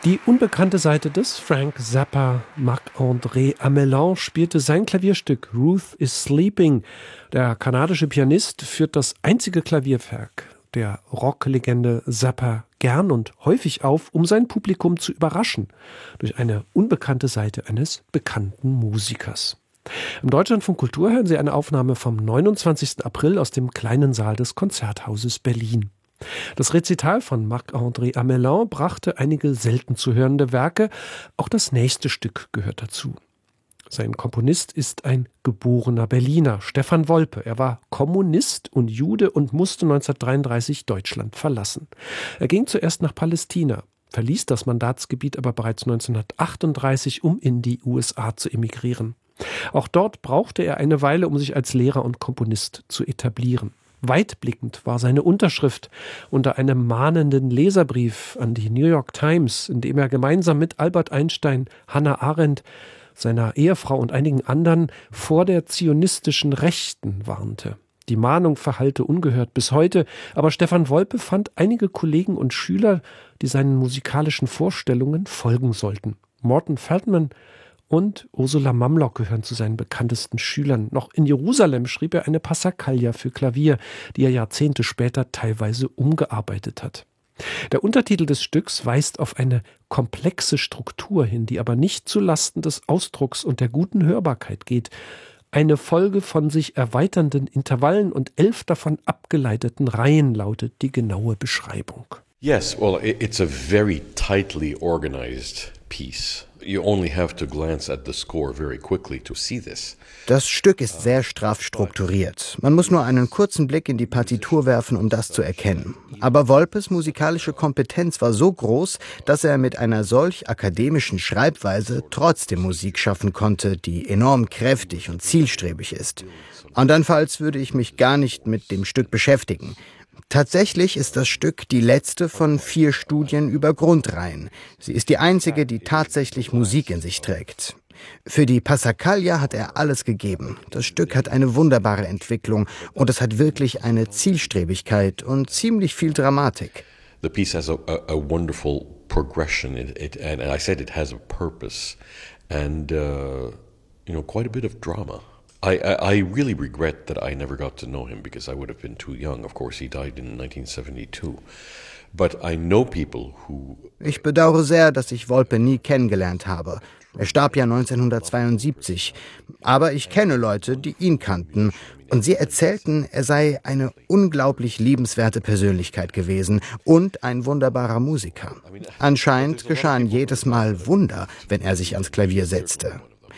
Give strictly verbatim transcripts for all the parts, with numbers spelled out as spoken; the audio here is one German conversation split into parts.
Die unbekannte Seite des Frank Zappa, Marc-André Amelin, spielte sein Klavierstück Ruth is Sleeping. Der kanadische Pianist führt das einzige Klavierwerk der Rocklegende Zappa gern und häufig auf, um sein Publikum zu überraschen, durch eine unbekannte Seite eines bekannten Musikers. Im Deutschlandfunk Kultur hören Sie eine Aufnahme vom neunundzwanzigsten April aus dem kleinen Saal des Konzerthauses Berlin. Das Rezital von Marc-André Amelin brachte einige selten zu hörende Werke. Auch das nächste Stück gehört dazu. Sein Komponist ist ein geborener Berliner, Stefan Wolpe. Er war Kommunist und Jude und musste neunzehnhundertdreiunddreißig Deutschland verlassen. Er ging zuerst nach Palästina, verließ das Mandatsgebiet aber bereits neunzehnhundertachtunddreißig, um in die U S A zu emigrieren. Auch dort brauchte er eine Weile, um sich als Lehrer und Komponist zu etablieren. Weitblickend war seine Unterschrift unter einem mahnenden Leserbrief an die New York Times, in dem er gemeinsam mit Albert Einstein, Hannah Arendt, seiner Ehefrau und einigen anderen vor der zionistischen Rechten warnte. Die Mahnung verhallte ungehört bis heute, aber Stefan Wolpe fand einige Kollegen und Schüler, die seinen musikalischen Vorstellungen folgen sollten. Morton Feldman und Ursula Mamlock gehören zu seinen bekanntesten Schülern. Noch in Jerusalem schrieb er eine Passacaglia für Klavier, die er Jahrzehnte später teilweise umgearbeitet hat. Der Untertitel des Stücks weist auf eine komplexe Struktur hin, die aber nicht zu Lasten des Ausdrucks und der guten Hörbarkeit geht. Eine Folge von sich erweiternden Intervallen und elf davon abgeleiteten Reihen lautet die genaue Beschreibung. Yes, well, it's a very tightly organized piece. You only have to glance at the score very quickly to see this. Das Stück ist sehr straff strukturiert. Man muss nur einen kurzen Blick in die Partitur werfen, um das zu erkennen. Aber Wolpes musikalische Kompetenz war so groß, dass er mit einer solch akademischen Schreibweise trotzdem Musik schaffen konnte, die enorm kräftig und zielstrebig ist. Andernfalls würde ich mich gar nicht mit dem Stück beschäftigen. Tatsächlich ist das Stück die letzte von vier Studien über Grundreihen. Sie ist die einzige, die tatsächlich Musik in sich trägt. Für die Passacaglia hat er alles gegeben. Das Stück hat eine wunderbare Entwicklung und es hat wirklich eine Zielstrebigkeit und ziemlich viel Dramatik. The piece has a, a, a wonderful progression, it, it, and I said it has a purpose and uh, you know, quite a bit of drama. I, I, I really regret that I never got to know him because I would have been too young. Of course, he died in nineteen seventy-two. But I know people who... Ich bedauere sehr, dass ich Wolpe nie kennengelernt habe. Er starb ja neunzehnhundertzweiundsiebzig. Aber ich kenne Leute, die ihn kannten. Und sie erzählten, er sei eine unglaublich liebenswerte Persönlichkeit gewesen und ein wunderbarer Musiker. Anscheinend geschahen jedes Mal Wunder, wenn er sich ans Klavier setzte.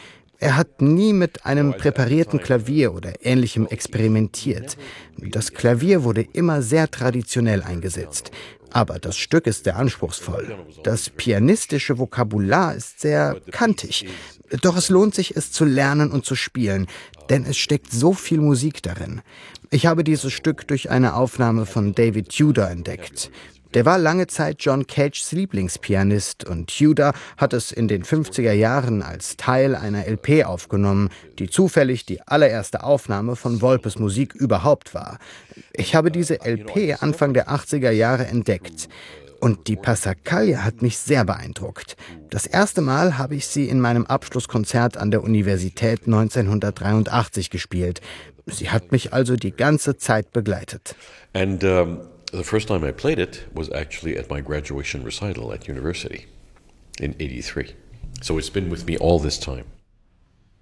Er hat nie mit einem präparierten Klavier oder Ähnlichem experimentiert. Das Klavier wurde immer sehr traditionell eingesetzt. Aber das Stück ist sehr anspruchsvoll. Das pianistische Vokabular ist sehr kantig. Doch es lohnt sich, es zu lernen und zu spielen, denn es steckt so viel Musik darin. Ich habe dieses Stück durch eine Aufnahme von David Tudor entdeckt. Der war lange Zeit John Cages Lieblingspianist und Tudor hat es in den fünfziger Jahren als Teil einer L P aufgenommen, die zufällig die allererste Aufnahme von Wolpes Musik überhaupt war. Ich habe diese L P Anfang der achtziger Jahre entdeckt und die Passacaglia hat mich sehr beeindruckt. Das erste Mal habe ich sie in meinem Abschlusskonzert an der Universität neunzehnhundertdreiundachtzig gespielt. Sie hat mich also die ganze Zeit begleitet. And, um The first time I played it was actually at my graduation recital at university in eighty-three. So it's been with me all this time.